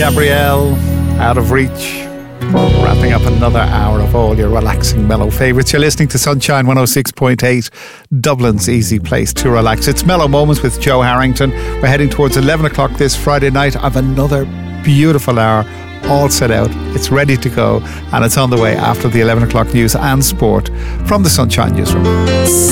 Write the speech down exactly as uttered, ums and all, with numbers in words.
Gabrielle, Out of Reach. Wrapping up another hour of all your relaxing mellow favourites. You're listening to Sunshine one oh six point eight, Dublin's easy place to relax. It's Mellow Moments with Joe Harrington. We're heading towards eleven o'clock this Friday night. I've another beautiful hour all set out. It's ready to go, and it's on the way after the eleven o'clock news and sport from the Sunshine Newsroom.